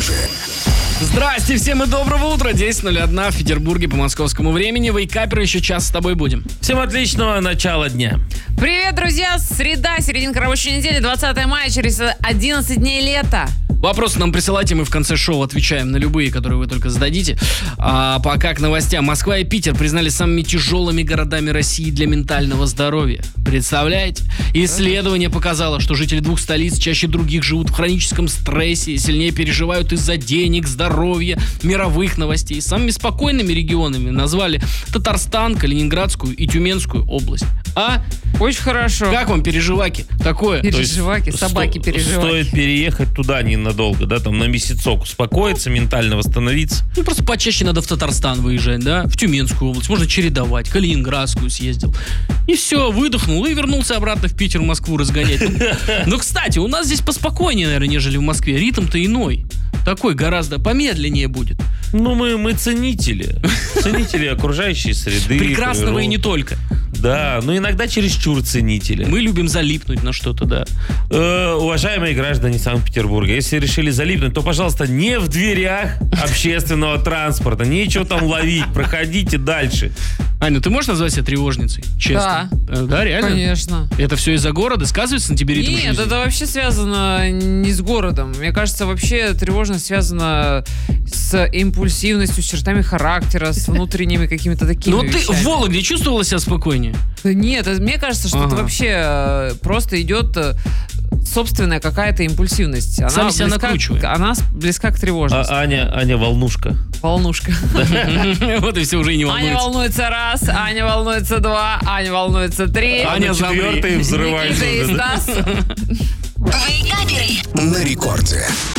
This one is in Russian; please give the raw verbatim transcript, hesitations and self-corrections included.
ближе. Здрасте всем и доброго утра. десять ноль один в Петербурге по московскому времени. Вейкаперы, еще час с тобой будем. Всем отличного начала дня. Привет, друзья! Среда, серединка рабочей недели, двадцатое мая, через одиннадцать дней лета. Вопросы нам присылайте, мы в конце шоу отвечаем на любые, которые вы только зададите. А пока к новостям. Москва и Питер признали самыми тяжелыми городами России для ментального здоровья. Представляете? Исследование показало, что жители двух столиц чаще других живут в хроническом стрессе и сильнее переживают из-за денег, здоровья, мировых новостей. Самыми спокойными регионами назвали Татарстан, Калининградскую и Тюменскую область. А? Очень хорошо. Как вам, переживаки? Такое? Переживаки, собаки Сто- переживаки. Стоит переехать туда ненадолго, да, там на месяцок успокоиться, ментально восстановиться. Ну, просто почаще надо в Татарстан выезжать, да, в Тюменскую область, можно чередовать, Калининградскую съездил. И все, выдохнул и вернулся обратно в Питер, в Москву разгонять. Но, кстати, у нас здесь поспокойнее, наверное, нежели в Москве. Ритм-то иной. Такой гораздо помедленнее будет. Ну, мы, мы ценители. Ценители окружающей среды. Прекрасного и природы. не только. Да, но иногда чересчур ценители. Мы любим залипнуть на что-то, да. Э, уважаемые граждане Санкт-Петербурга, если решили залипнуть, то, пожалуйста, не в дверях общественного транспорта. Нечего там ловить, проходите дальше. Аня, ты можешь назвать себя тревожницей? Честно. Да. Да, реально? Конечно. Это все из-за города? Сказывается на тебе ритм Нет, жизни? это вообще связано не с городом. Мне кажется, вообще тревожность связана с импульсивностью, с чертами характера, с внутренними какими-то такими Ну, ты вещами. в Вологде чувствовала себя спокойнее? Нет, это- мне кажется, что Ага. это вообще э, просто идет э, собственная какая-то импульсивность. Она Сами себя близка, накручиваем. к- она с- близка к тревожности. А Аня, Аня волнушка. Волнушка. Вот и все уже и не Аня волнуется. волнуется раз, Аня волнуется два, Аня волнуется три. Аня, замри. четвертый взрывается Никита и уже, да? Стас. На рекорде.